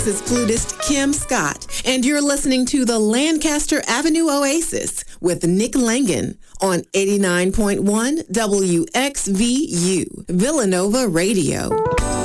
This is flutist Kim Scott, and you're listening to the Lancaster Avenue Oasis with Nick Langan on 89.1 WXVU, Villanova Radio.